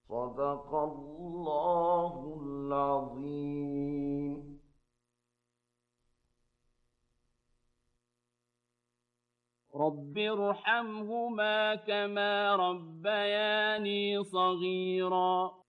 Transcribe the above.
صدق الله العظيم. رب ارحمهما كما ربياني صغيرا